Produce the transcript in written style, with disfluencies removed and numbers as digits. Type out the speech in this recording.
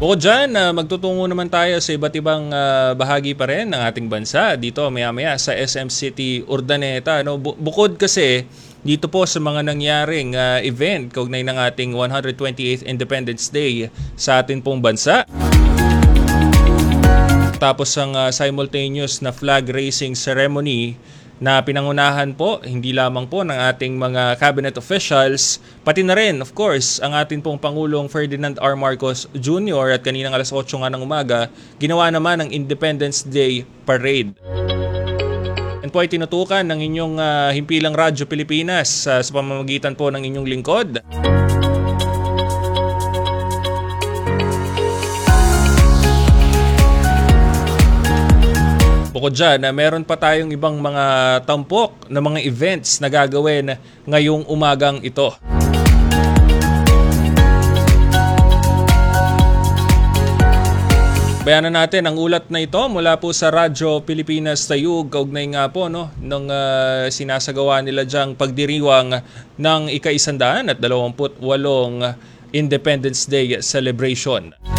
Bukod dyan, magtutungo naman tayo sa iba't ibang bahagi pa rin ng ating bansa. Dito maya-maya sa SM City, Urdaneta. No? Bukod kasi dito po sa mga nangyaring event kaugnay ng ating 128th Independence Day sa atin pong bansa. Tapos ang simultaneous na flag raising ceremony na pinangunahan po, hindi lamang po ng ating mga cabinet officials, pati na rin, of course, ang ating pong Pangulong Ferdinand R. Marcos Jr. at kaninang alas 8 nga ng umaga, ginawa naman ang Independence Day Parade. Yan po ay tinutukan ng inyong himpilang Radyo Pilipinas sa pamamagitan po ng inyong lingkod. Bukod dyan, meron pa tayong ibang mga tampok na mga events na gagawin ngayong umagang ito. Bayanan natin ang ulat na ito mula po sa Radyo Pilipinas Tayug, kaugnay nga po nung sinasagawa nila dyang pagdiriwang ng ika-128 Independence Day celebration.